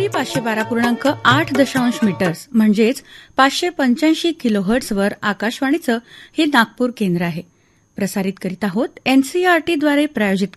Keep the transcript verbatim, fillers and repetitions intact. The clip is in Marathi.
पाचशे पाचशे बारा पूर्णांक आठ दशांश मीटर्स म्हणजेच पाचशे पंच्याऐंशी किलोहर्ट्झवर आकाशवाणीचं हे नागपूर केंद्र आहे. प्रसारित करीत आहोत एनसीईआरटीद्वारे प्रायोजित